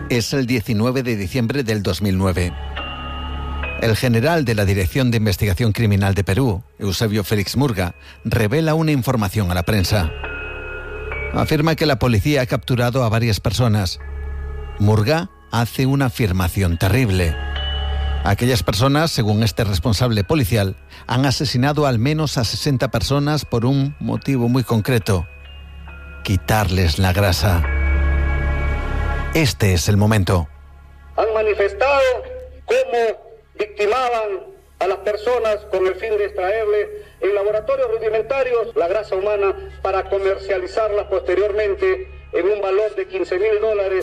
Es el 19 de diciembre del 2009. El general de la Dirección de Investigación Criminal de Perú, Eusebio Félix Murga, revela una información a la prensa. Afirma que la policía ha capturado a varias personas. Murga hace una afirmación terrible. Aquellas personas, según este responsable policial, han asesinado al menos a 60 personas por un motivo muy concreto: quitarles la grasa. Este es el momento. Han manifestado cómo victimaban a las personas con el fin de extraerle en laboratorios rudimentarios la grasa humana para comercializarla posteriormente en un valor de $15,000.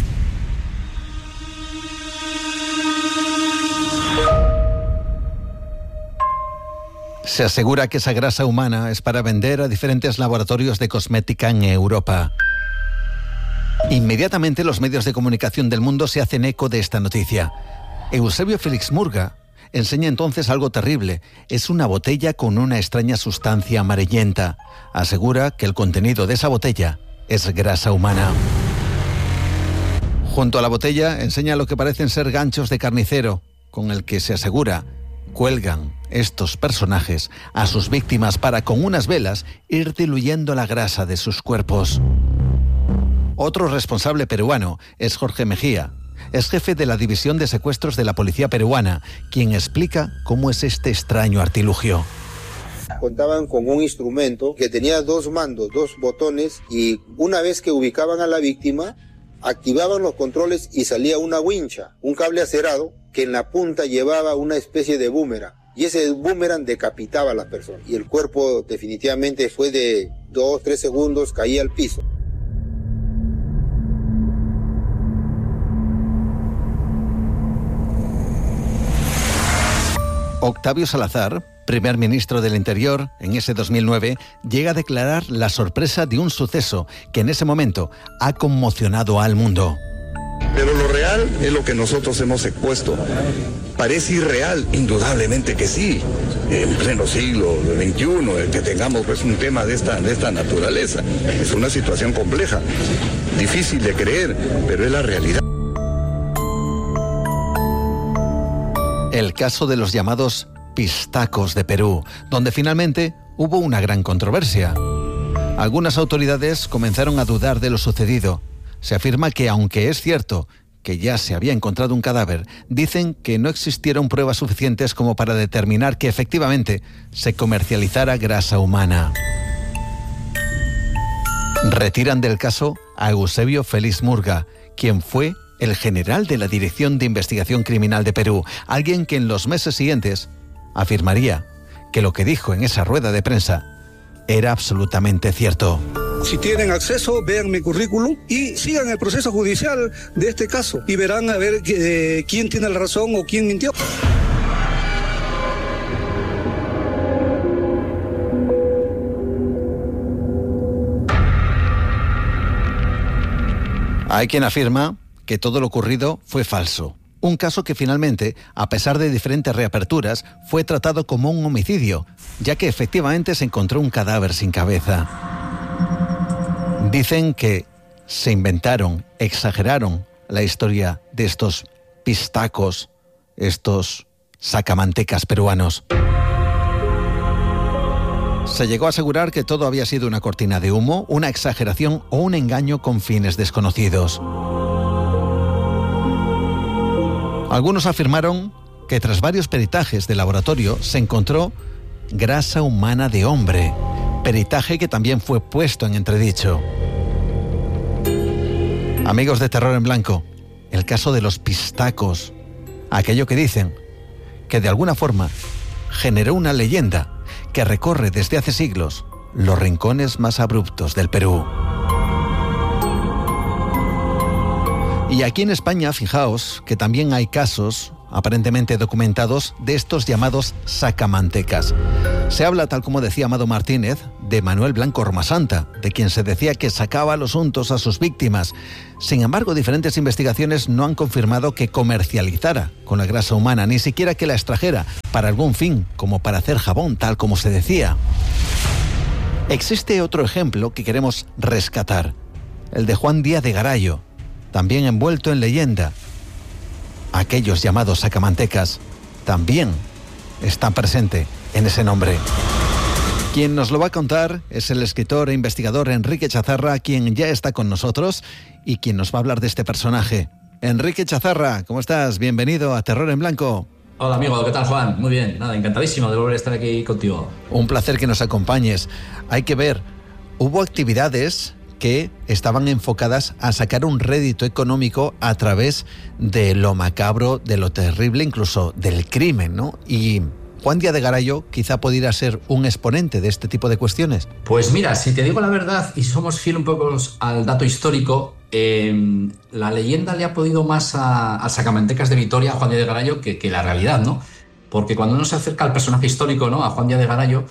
Se asegura que esa grasa humana es para vender a diferentes laboratorios de cosmética en Europa. Inmediatamente los medios de comunicación del mundo se hacen eco de esta noticia. Eusebio Félix Murga enseña entonces algo terrible. Es una botella con una extraña sustancia amarillenta. Asegura que el contenido de esa botella es grasa humana. Junto a la botella enseña lo que parecen ser ganchos de carnicero, con el que se asegura cuelgan estos personajes a sus víctimas para, con unas velas, ir diluyendo la grasa de sus cuerpos. Otro responsable peruano es Jorge Mejía. Es jefe de la División de Secuestros de la Policía Peruana, quien explica cómo es este extraño artilugio. Contaban con un instrumento que tenía 2 mandos, 2 botones, y una vez que ubicaban a la víctima, activaban los controles y salía una wincha, un cable acerado que en la punta llevaba una especie de boomerang, y ese boomerang decapitaba a la persona, y el cuerpo definitivamente fue de 2-3 segundos, caía al piso. Octavio Salazar, primer ministro del Interior, en ese 2009, llega a declarar la sorpresa de un suceso que en ese momento ha conmocionado al mundo. Pero lo real es lo que nosotros hemos expuesto. Parece irreal, indudablemente que sí, en pleno siglo XXI, el que tengamos pues un tema de esta naturaleza. Es una situación compleja, difícil de creer, pero es la realidad. El caso de los llamados pistacos de Perú, donde finalmente hubo una gran controversia. Algunas autoridades comenzaron a dudar de lo sucedido. Se afirma que, aunque es cierto que ya se había encontrado un cadáver, dicen que no existieron pruebas suficientes como para determinar que efectivamente se comercializara grasa humana. Retiran del caso a Eusebio Félix Murga, quien fue el general de la Dirección de Investigación Criminal de Perú, alguien que en los meses siguientes afirmaría que lo que dijo en esa rueda de prensa era absolutamente cierto. Si tienen acceso, vean mi currículum y sigan el proceso judicial de este caso y verán a ver quién tiene la razón o quién mintió. Hay quien afirma que todo lo ocurrido fue falso. Un caso que finalmente, a pesar de diferentes reaperturas, fue tratado como un homicidio, ya que efectivamente se encontró un cadáver sin cabeza. Dicen que se inventaron, exageraron la historia de estos pistacos, estos sacamantecas peruanos. Se llegó a asegurar que todo había sido una cortina de humo, una exageración o un engaño con fines desconocidos. Algunos afirmaron que tras varios peritajes de laboratorio se encontró grasa humana de hombre, peritaje que también fue puesto en entredicho. Amigos de Terror en Blanco, el caso de los pistacos, aquello que dicen que de alguna forma generó una leyenda que recorre desde hace siglos los rincones más abruptos del Perú. Y aquí en España, fijaos que también hay casos aparentemente documentados de estos llamados sacamantecas. Se habla, tal como decía Amado Martínez, de Manuel Blanco Ormasanta, de quien se decía que sacaba los untos a sus víctimas. Sin embargo, diferentes investigaciones no han confirmado que comercializara con la grasa humana, ni siquiera que la extrajera para algún fin, como para hacer jabón, tal como se decía. Existe otro ejemplo que queremos rescatar, el de Juan Díaz de Garayo, también envuelto en leyenda. Aquellos llamados sacamantecas también están presentes en ese nombre. Quien nos lo va a contar es el escritor e investigador Enrique Chazarra, quien ya está con nosotros y quien nos va a hablar de este personaje. Enrique Chazarra, ¿cómo estás? Bienvenido a Terror en Blanco. Hola amigo, ¿qué tal Juan? Muy bien, nada, encantadísimo de volver a estar aquí contigo. Un placer que nos acompañes. Hay que ver, hubo actividades que estaban enfocadas a sacar un rédito económico a través de lo macabro, de lo terrible, incluso del crimen, ¿no? Y Juan Díaz de Garayo quizá pudiera ser un exponente de este tipo de cuestiones. Pues mira, si te digo la verdad y somos fiel un poco al dato histórico, la leyenda le ha podido más a Sacamantecas de Vitoria, a Juan Díaz de Garayo, que la realidad, ¿no? Porque cuando uno se acerca al personaje histórico, ¿no?, a Juan Díaz de Garayo,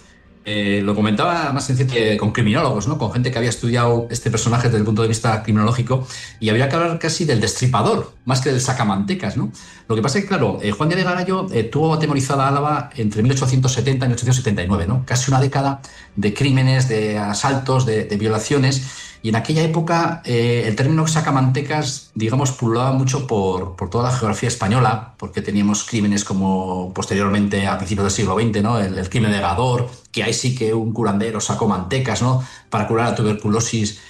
lo comentaba más sencillo con criminólogos, ¿no?, con gente que había estudiado este personaje desde el punto de vista criminológico, y había que hablar casi del destripador, más que del sacamantecas, ¿no? Lo que pasa es que, claro, Juan Díaz de Garayo tuvo atemorizada Álava entre 1870 y 1879, ¿no? Casi una década de crímenes, de asaltos, de violaciones. Y en aquella época el término sacamantecas, digamos, pululaba mucho por toda la geografía española, porque teníamos crímenes como posteriormente a principios del siglo XX, ¿no? El crimen de Gador, que ahí sí que un curandero sacó mantecas, ¿no?, para curar la tuberculosis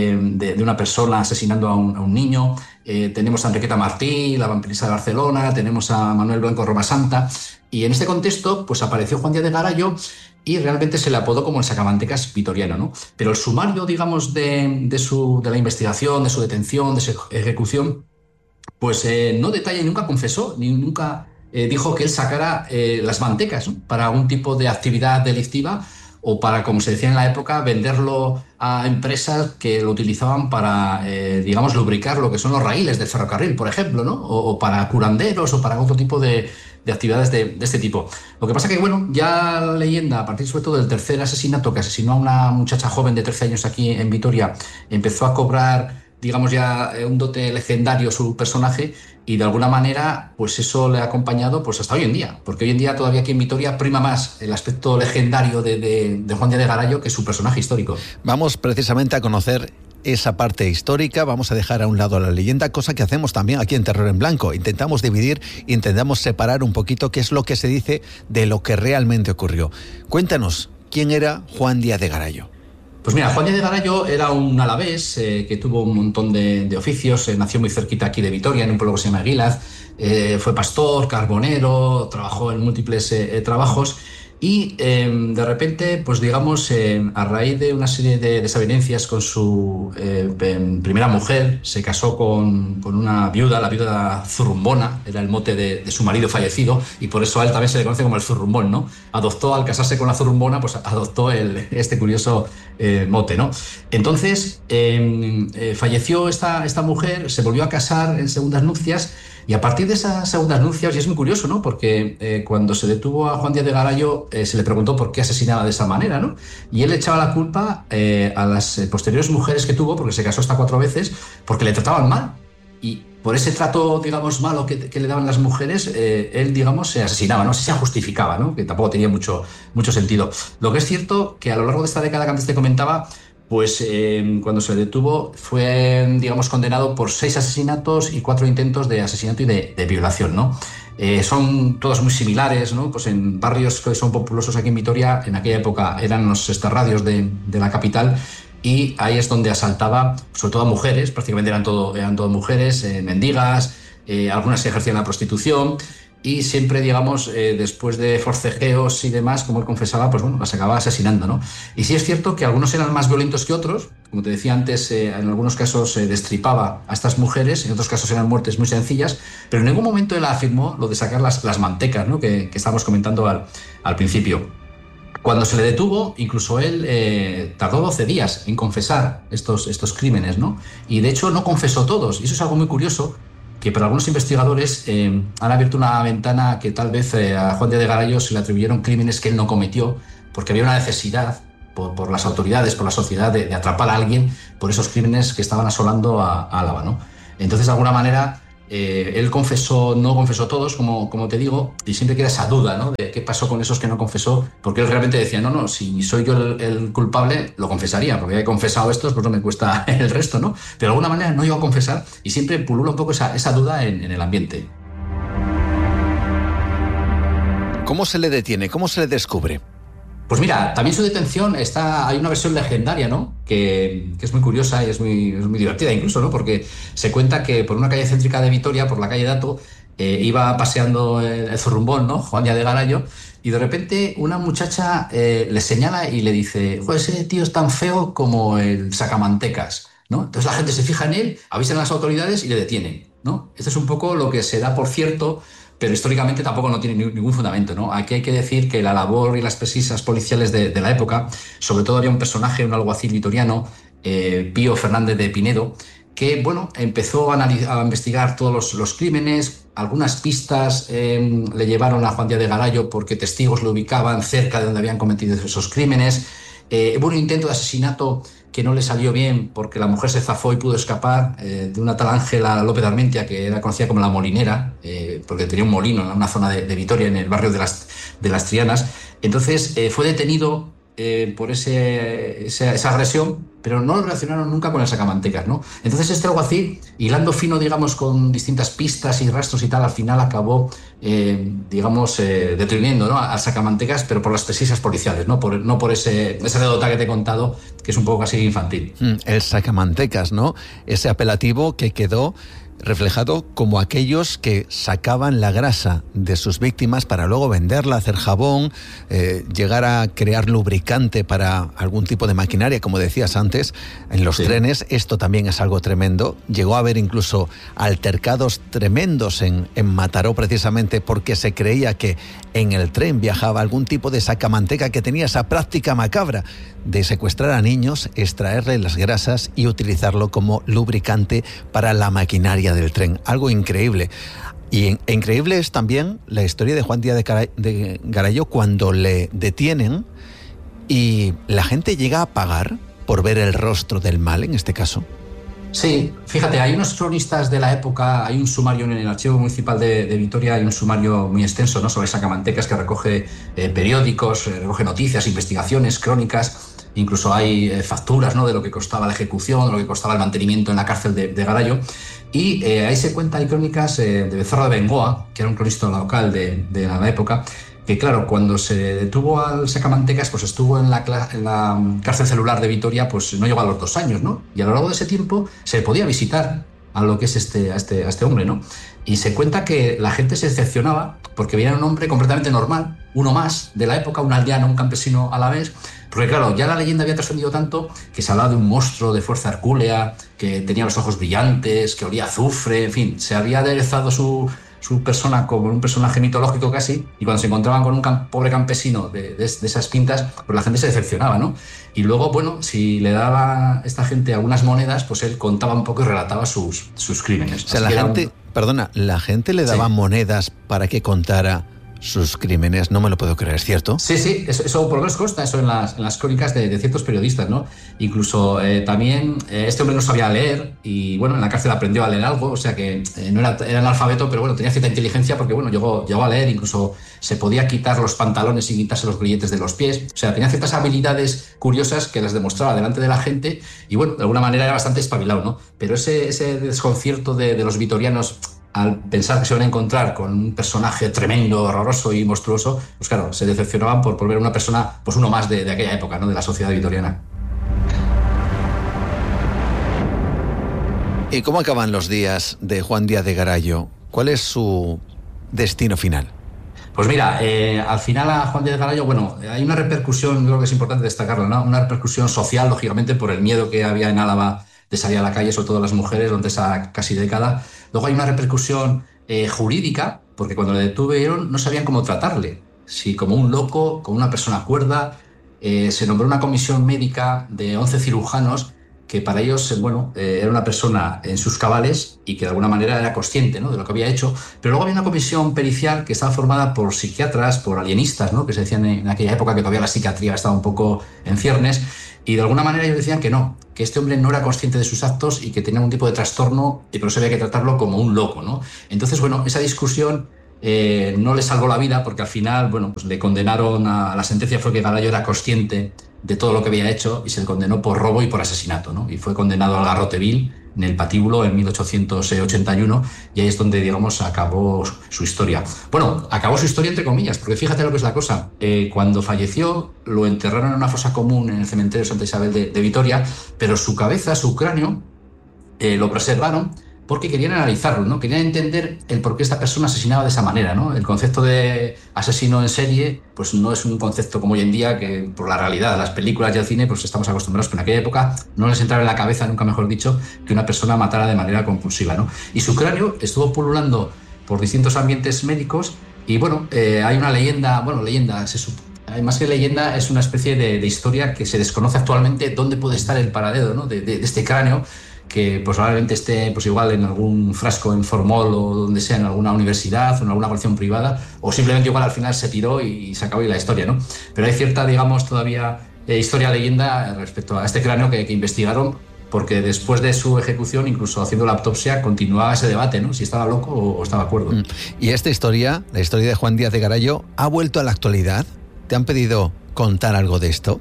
de una persona asesinando a un niño. Tenemos a Enriqueta Martí, la vampiresa de Barcelona, tenemos a Manuel Blanco Roma Santa, y en este contexto pues apareció Juan Díaz de Garayo y realmente se le apodó como el sacamantecas vitoriano, ¿no? Pero el sumario, digamos, de la investigación, de su detención, de su ejecución, pues no detalla y nunca confesó, ni nunca dijo que él sacara las mantecas, ¿no?, para algún tipo de actividad delictiva o para, como se decía en la época, venderlo a empresas que lo utilizaban para, digamos, lubricar lo que son los raíles del ferrocarril, por ejemplo, ¿no?, o para curanderos o para otro tipo de actividades de este tipo. Lo que pasa que, bueno, ya la leyenda, a partir sobre todo del tercer asesinato, que asesinó a una muchacha joven de 13 años aquí en Vitoria, empezó a cobrar, digamos, ya un dote legendario su personaje, y de alguna manera pues eso le ha acompañado pues hasta hoy en día, porque hoy en día todavía aquí en Vitoria prima más el aspecto legendario de Juan Díaz de Garayo que su personaje histórico. Vamos precisamente a conocer esa parte histórica, vamos a dejar a un lado la leyenda, cosa que hacemos también aquí en Terror en Blanco. Intentamos dividir, intentamos separar un poquito qué es lo que se dice de lo que realmente ocurrió. Cuéntanos, ¿quién era Juan Díaz de Garayo? Pues mira, Juan Díaz de Garayo era un alavés que tuvo un montón de oficios, nació muy cerquita aquí de Vitoria, en un pueblo que se llama Aguilaz, fue pastor, carbonero, trabajó en múltiples trabajos. Y de repente, pues digamos, a raíz de una serie de desavenencias con su primera mujer, se casó con una viuda, la viuda zurrumbona, era el mote de su marido fallecido, y por eso a él también se le conoce como el zurrumbón, ¿no? Adoptó, al casarse con la zurrumbona, pues adoptó este curioso mote, ¿no? Entonces, falleció esta mujer, se volvió a casar en segundas nupcias. Y a partir de esas segundas nupcias, y es muy curioso, ¿no?, porque cuando se detuvo a Juan Díaz de Garayo se le preguntó por qué asesinaba de esa manera, ¿no? Y él echaba la culpa a las posteriores mujeres que tuvo, porque se casó hasta 4 veces, porque le trataban mal. Y por ese trato, digamos, malo que le daban las mujeres, él, digamos, se asesinaba, ¿no? Se justificaba, ¿no?, que tampoco tenía mucho sentido. Lo que es cierto que a lo largo de esta década que antes te comentaba, pues cuando se le detuvo fue, digamos, condenado por 6 asesinatos y 4 intentos de asesinato y de violación, ¿no? Son todos muy similares, ¿no? Pues en barrios que son populosos aquí en Vitoria, en aquella época eran los extrarradios de la capital, y ahí es donde asaltaba sobre todo a mujeres, prácticamente eran todo mujeres, mendigas, algunas que ejercían la prostitución. Y siempre, digamos, después de forcejeos y demás, como él confesaba, pues bueno, las acababa asesinando, ¿no? Y sí es cierto que algunos eran más violentos que otros, como te decía antes, en algunos casos destripaba a estas mujeres, en otros casos eran muertes muy sencillas, pero en ningún momento él afirmó lo de sacar las mantecas, ¿no?, que estábamos comentando al principio. Cuando se le detuvo, incluso él tardó 12 días en confesar estos crímenes, ¿no? Y de hecho no confesó todos, y eso es algo muy curioso, que para algunos investigadores han abierto una ventana que tal vez a Juan Díaz de Garayo se le atribuyeron crímenes que él no cometió, porque había una necesidad por las autoridades, por la sociedad, de atrapar a alguien por esos crímenes que estaban asolando a Álava, ¿no? Entonces, de alguna manera, Él no confesó todos, como te digo, y siempre queda esa duda, ¿no? De qué pasó con esos que no confesó, porque él realmente decía, no, si soy yo el culpable, lo confesaría, porque he confesado estos, pues no me cuesta el resto, ¿no? Pero de alguna manera no iba a confesar y siempre pulula un poco esa duda en el ambiente. ¿Cómo se le detiene? ¿Cómo se le descubre? Pues mira, también su detención hay una versión legendaria, ¿no? Que es muy curiosa y es muy divertida incluso, ¿no? Porque se cuenta que por una calle céntrica de Vitoria, por la calle Dato, iba paseando el zurrumbón, ¿no? Juan Díaz de Garayo, y de repente una muchacha le señala y le dice, joder, ese tío es tan feo como el sacamantecas, ¿no? Entonces la gente se fija en él, avisan a las autoridades y le detienen, ¿no? Esto es un poco lo que se da por cierto, pero históricamente tampoco no tiene ningún fundamento, ¿no? Aquí hay que decir que la labor y las pesquisas policiales de la época, sobre todo había un personaje, un alguacil vitoriano, Pío Fernández de Pinedo, que, bueno, empezó a investigar todos los crímenes. Algunas pistas le llevaron a Juan Díaz de Garayo porque testigos lo ubicaban cerca de donde habían cometido esos crímenes. Hubo un intento de asesinato que no le salió bien porque la mujer se zafó y pudo escapar, de una tal Ángela López de Armentia, que era conocida como la Molinera, porque tenía un molino en una zona de Vitoria, en el barrio de las Trianas. Entonces fue detenido por esa agresión, pero no lo relacionaron nunca con el sacamantecas, ¿no? Entonces este alguacil, hilando fino, digamos, con distintas pistas y rastros y tal, al final acabó, deteniendo, ¿no?, al sacamantecas, pero por las pesquisas policiales, no por ese anécdota que te he contado, que es un poco casi infantil. El sacamantecas, ¿no? Ese apelativo que quedó reflejado como aquellos que sacaban la grasa de sus víctimas para luego venderla, hacer jabón, llegar a crear lubricante para algún tipo de maquinaria, como decías antes, en los trenes. Esto también es algo tremendo. Llegó a haber incluso altercados tremendos en Mataró, precisamente porque se creía que en el tren viajaba algún tipo de sacamanteca que tenía esa práctica macabra de secuestrar a niños, extraerle las grasas y utilizarlo como lubricante para la maquinaria del tren. Algo increíble. Y increíble es también la historia de Juan Díaz de Garayo cuando le detienen y la gente llega a pagar por ver el rostro del mal, en este caso. Sí, fíjate, hay unos cronistas de la época, hay un sumario en el Archivo Municipal de Vitoria, hay un sumario muy extenso, ¿no?, sobre sacamantecas, que recoge periódicos, recoge noticias, investigaciones, crónicas. Incluso hay facturas, ¿no?, de lo que costaba la ejecución, de lo que costaba el mantenimiento en la cárcel de Garayo. Y ahí se cuenta, hay crónicas de Becerra de Bengoa, que era un cronista local de la época, que claro, cuando se detuvo al sacamantecas, pues estuvo en la cárcel celular de Vitoria, pues no llegó a los 2 años, ¿no? Y a lo largo de ese tiempo se podía visitar a lo que es a este hombre, ¿no? Y se cuenta que la gente se decepcionaba porque veía un hombre completamente normal, uno más de la época, un aldeano, un campesino a la vez, porque claro, ya la leyenda había trascendido tanto que se hablaba de un monstruo de fuerza hercúlea, que tenía los ojos brillantes, que olía a azufre, en fin, se había aderezado su persona como un personaje mitológico casi, y cuando se encontraban con un pobre campesino de esas pintas, pues la gente se decepcionaba, ¿no? Y luego, bueno, si le daba esta gente algunas monedas, pues él contaba un poco y relataba sus crímenes. O sea, la gente le daba monedas para que contara sus crímenes. No me lo puedo creer, ¿cierto? Sí, eso por lo menos consta eso en las crónicas de ciertos periodistas, ¿no? Incluso también este hombre no sabía leer y, bueno, en la cárcel aprendió a leer algo, o sea que no era analfabeto, pero bueno, tenía cierta inteligencia porque, bueno, llegó a leer, incluso se podía quitar los pantalones y quitarse los grilletes de los pies, o sea, tenía ciertas habilidades curiosas que las demostraba delante de la gente y, bueno, de alguna manera era bastante espabilado, ¿no? Pero ese desconcierto de los vitorianos al pensar que se van a encontrar con un personaje tremendo, horroroso y monstruoso, pues claro, se decepcionaban por ver una persona, pues uno más de aquella época, ¿no?, de la sociedad vitoriana. ¿Y cómo acaban los días de Juan Díaz de Garayo? ¿Cuál es su destino final? Pues mira, al final a Juan Díaz de Garayo, bueno, hay una repercusión, creo que es importante destacarlo, ¿no?, una repercusión social, lógicamente, por el miedo que había en Álava de salir a la calle, sobre todo las mujeres, durante esa casi década. Luego hay una repercusión jurídica, porque cuando le detuvieron no sabían cómo tratarle, si como un loco, como una persona cuerda. Se nombró una comisión médica de 11 cirujanos que para ellos, era una persona en sus cabales y que de alguna manera era consciente, ¿no?, de lo que había hecho. Pero luego había una comisión pericial que estaba formada por psiquiatras, por alienistas, ¿no?, que se decían en aquella época, que todavía la psiquiatría estaba un poco en ciernes, y de alguna manera ellos decían que no, que este hombre no era consciente de sus actos y que tenía un tipo de trastorno, y por eso había que tratarlo como un loco, ¿no? Entonces, esa discusión no le salvó la vida, porque al final, pues le condenaron la sentencia fue que Garayo era consciente de todo lo que había hecho y se le condenó por robo y por asesinato, ¿no? Y fue condenado al garrote vil en el patíbulo en 1881, y ahí es donde, digamos, acabó su historia. Bueno, acabó su historia entre comillas, porque fíjate lo que es la cosa. Cuando falleció, lo enterraron en una fosa común en el cementerio de Santa Isabel de Vitoria, pero su cabeza, su cráneo, lo preservaron porque querían analizarlo, ¿no? Querían entender el por qué esta persona asesinaba de esa manera, ¿no? El concepto de asesino en serie, pues no es un concepto como hoy en día, que por la realidad de las películas y el cine, pues estamos acostumbrados, pero en aquella época no les entraba en la cabeza, nunca mejor dicho, que una persona matara de manera compulsiva, ¿no? Y su cráneo estuvo pululando por distintos ambientes médicos, y hay una leyenda, más que leyenda, es una especie de historia que se desconoce actualmente dónde puede estar el paradero, ¿no?, de este cráneo, que pues probablemente esté pues igual en algún frasco en formol o donde sea, en alguna universidad o en alguna colección privada, o simplemente igual al final se tiró y se acabó ahí la historia, ¿no? Pero hay cierta, digamos, todavía leyenda respecto a este cráneo que investigaron, porque después de su ejecución, incluso haciendo la autopsia, continuaba ese debate, ¿no?, si estaba loco o estaba cuerdo. ¿Y esta historia, la historia de Juan Díaz de Garayo, ha vuelto a la actualidad? ¿Te han pedido contar algo de esto?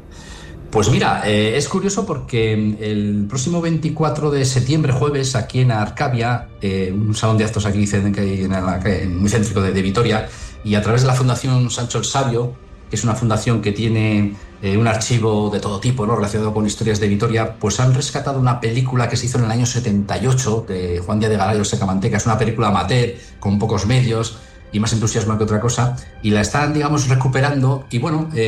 Pues mira, es curioso porque el próximo 24 de septiembre, jueves, aquí en Arcavia, un salón de actos aquí dicen que hay muy céntrico de Vitoria, y a través de la Fundación Sancho el Sabio, que es una fundación que tiene un archivo de todo tipo, ¿no?, relacionado con historias de Vitoria, pues han rescatado una película que se hizo en el año 78 de Juan Díaz de Garayo, Sacamanteca. Es una película amateur, con pocos medios y más entusiasmo que otra cosa, y la están, digamos, recuperando. Y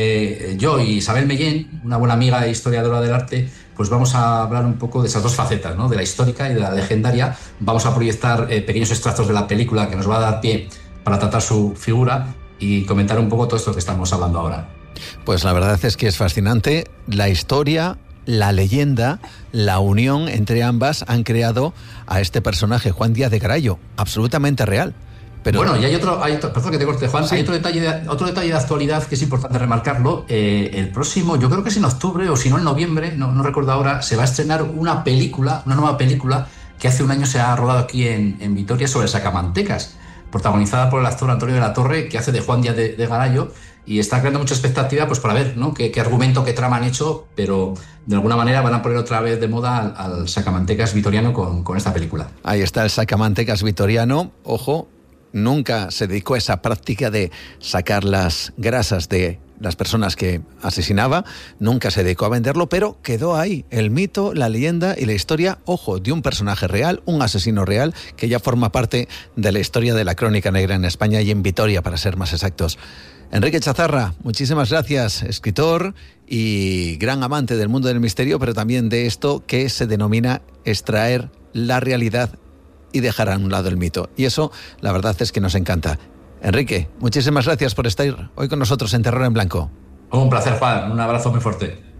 yo y Isabel Mellén, una buena amiga e historiadora del arte, pues vamos a hablar un poco de esas dos facetas, ¿no?, de la histórica y de la legendaria. Vamos a proyectar pequeños extractos de la película que nos va a dar pie para tratar su figura y comentar un poco todo esto que estamos hablando ahora. Pues la verdad es que es fascinante. La historia, la leyenda, la unión entre ambas han creado a este personaje, Juan Díaz de Garayo, absolutamente real. Pero... y hay otro, perdón que te corte, Juan, sí. Hay otro detalle de actualidad que es importante remarcarlo. El próximo, yo creo que es en octubre o si no en noviembre, no recuerdo ahora, se va a estrenar una nueva película que hace un año se ha rodado aquí en Vitoria sobre Sacamantecas, protagonizada por el actor Antonio de la Torre, que hace de Juan Díaz de Garayo, y está creando mucha expectativa pues para ver, ¿no?, qué argumento, qué trama han hecho, pero de alguna manera van a poner otra vez de moda al Sacamantecas vitoriano con esta película. Ahí está el Sacamantecas vitoriano. Ojo, nunca se dedicó a esa práctica de sacar las grasas de las personas que asesinaba, nunca se dedicó a venderlo, pero quedó ahí el mito, la leyenda y la historia, ojo, de un personaje real, un asesino real, que ya forma parte de la historia de la crónica negra en España y en Vitoria, para ser más exactos. Enrique Chazarra, muchísimas gracias, escritor y gran amante del mundo del misterio, pero también de esto que se denomina extraer la realidad y dejar a un lado el mito. Y eso, la verdad es que nos encanta. Enrique, muchísimas gracias por estar hoy con nosotros en Terror en Blanco. Un placer, Juan. Un abrazo muy fuerte.